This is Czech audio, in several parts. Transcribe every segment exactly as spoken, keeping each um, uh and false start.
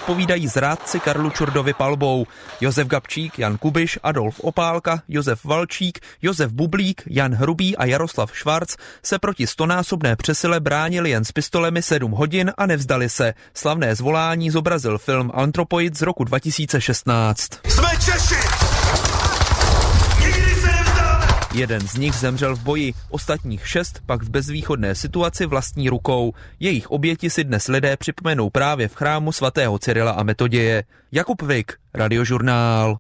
zodpovídají zrádci Karlu Čurdovi palbou. Josef Gabčík, Jan Kubiš, Adolf Opálka, Josef Valčík, Josef Bublík, Jan Hrubý a Jaroslav Švarc se proti stonásobné přesile bránili jen s pistolemi sedm hodin a nevzdali se. Slavné zvolání zobrazil film Antropoid z roku dva tisíce šestnáct. Jsme Češi! Nikdy se nevzdáme! Jeden z nich zemřel v boji, ostatních šest pak v bezvýchodné situaci vlastní rukou. Jejich oběti si dnes lidé připomenou právě v chrámu svatého Cyrila a Metoděje. Jakub Vik, Radiožurnál.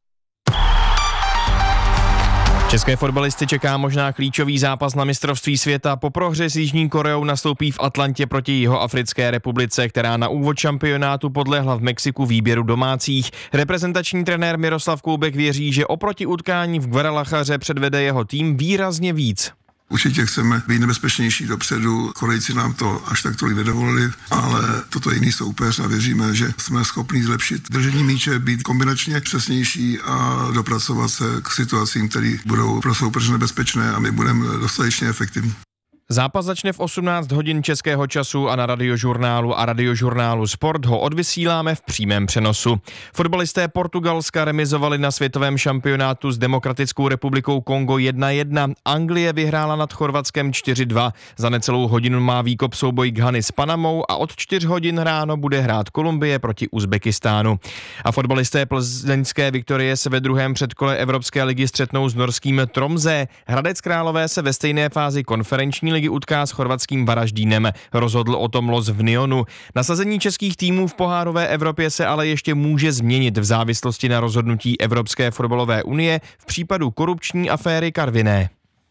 České fotbalisty čeká možná klíčový zápas na mistrovství světa. Po prohře s Jižní Koreou nastoupí v Atlantě proti Jihoafrické republice, která na úvod šampionátu podlehla v Mexiku výběru domácích. Reprezentační trenér Miroslav Koubek věří, že oproti utkání v Guadalajaře předvede jeho tým výrazně víc. Určitě chceme být nebezpečnější dopředu, Korejci nám to až tak tolik nedovolili, ale toto je jiný soupeř a věříme, že jsme schopni zlepšit držení míče, být kombinačně přesnější a dopracovat se k situacím, které budou pro soupeře nebezpečné a my budeme dostatečně efektivní. Zápas začne v osmnáct hodin českého času a na Radiožurnálu a Radiožurnálu Sport ho odvysíláme v přímém přenosu. Fotbalisté Portugalska remizovali na světovém šampionátu s Demokratickou republikou Kongo jedna jedna. Anglie vyhrála nad Chorvatskem čtyři dva. Za necelou hodinu má výkop souboj Ghany s Panamou a od čtyř hodin ráno bude hrát Kolumbie proti Uzbekistánu. A fotbalisté plzeňské Viktorie se ve druhém předkole Evropské ligy střetnou s norským Tromsø. Hradec Králové se ve stejné fázi konferenční ligy utká s chorvatským Varaždínem. Rozhodl o tom los v Nyonu. Nasazení českých týmů v pohárové Evropě se ale ještě může změnit v závislosti na rozhodnutí Evropské fotbalové unie v případu korupční aféry Karviné.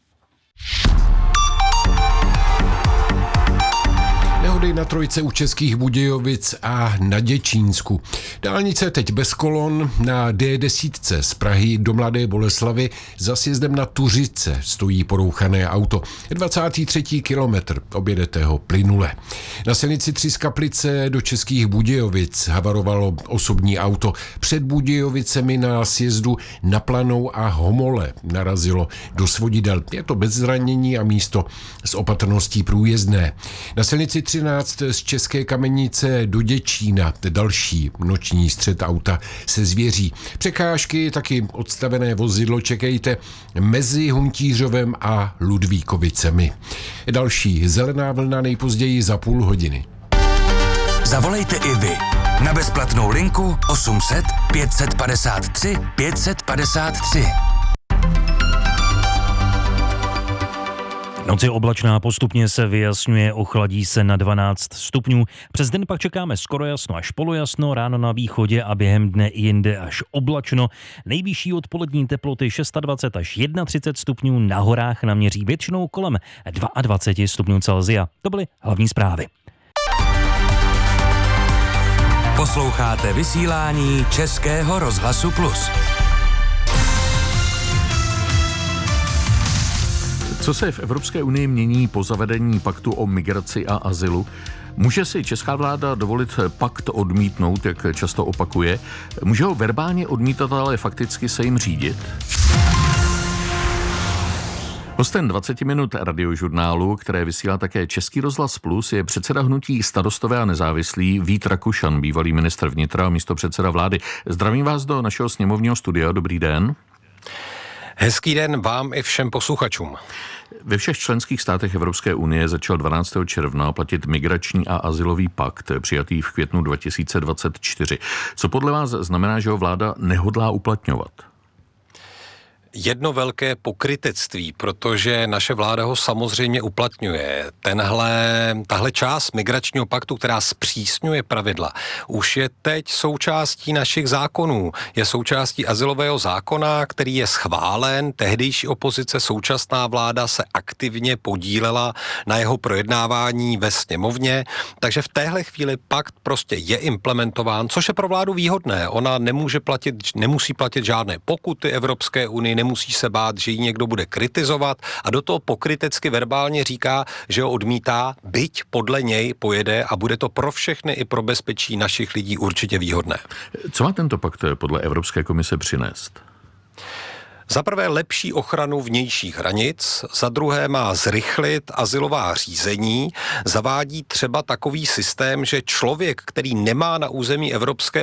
Nehody na trojce u Českých Budějovic a na Děčínsku. Dálnice teď bez kolon. Na D deset z Prahy do Mladé Boleslavi za sjezdem na Tuřice stojí porouchané auto. dvacátý třetí kilometr, objedete ho plynule. Na silnici tři z Kaplice do Českých Budějovic havarovalo osobní auto. Před Budějovicemi na sjezdu na Planou a Homole narazilo do svodidel. Je to bez zranění a místo s opatrností průjezdné. Na silnici třináct z České Kamenice do Děčína další noční střet auta se zvěří. Překážky, taky odstavené vozidlo čekejte mezi Huntířovem a Ludvíkovicemi. Další zelená vlna nejpozději za půl hodiny. Zavolejte i vy na bezplatnou linku osm set pět set padesát tři pět set padesát tři. Noc je oblačná, postupně se vyjasňuje, ochladí se na dvanáct stupňů. Přes den pak čekáme skoro jasno až polojasno, ráno na východě a během dne i jinde až oblačno. Nejvyšší odpolední teploty dvacet šest až třicet jedna stupňů, na horách naměří většinou kolem dvacet dva stupňů Celsia. To byly hlavní zprávy. Posloucháte vysílání Českého rozhlasu Plus. Co se v Evropské unii mění po zavedení paktu o migraci a azylu? Může si česká vláda dovolit pakt odmítnout, jak často opakuje? Může ho verbálně odmítat, ale fakticky se jim řídit? Hostem dvacet minut Radiožurnálu, které vysílá také Český rozhlas Plus, je předseda hnutí Starostové a nezávislí Vít Rakušan, bývalý ministr vnitra a místopředseda vlády. Zdravím vás do našeho sněmovního studia. Dobrý den. Hezký den vám i všem posluchačům. Ve všech členských státech Evropské unie začal dvanáctého června platit migrační a azylový pakt, přijatý v květnu dva tisíce dvacet čtyři. Co podle vás znamená, že ho vláda nehodlá uplatňovat? Jedno velké pokrytectví, protože naše vláda ho samozřejmě uplatňuje. Tenhle, tahle část migračního paktu, která zpřísňuje pravidla, už je teď součástí našich zákonů. Je součástí azylového zákona, který je schválen. Tehdejší opozice, současná vláda se aktivně podílela na jeho projednávání ve sněmovně. Takže v téhle chvíli pakt prostě je implementován, což je pro vládu výhodné. Ona nemůže platit, nemusí platit žádné pokuty Evropské unii, nemusí se bát, že ji někdo bude kritizovat a do toho pokrytecky verbálně říká, že ho odmítá, byť podle něj pojede a bude to pro všechny i pro bezpečí našich lidí určitě výhodné. Co má tento pakt podle Evropské komise přinést? Za prvé lepší ochranu vnějších hranic, za druhé má zrychlit azylová řízení, zavádí třeba takový systém, že člověk, který nemá na území Evropské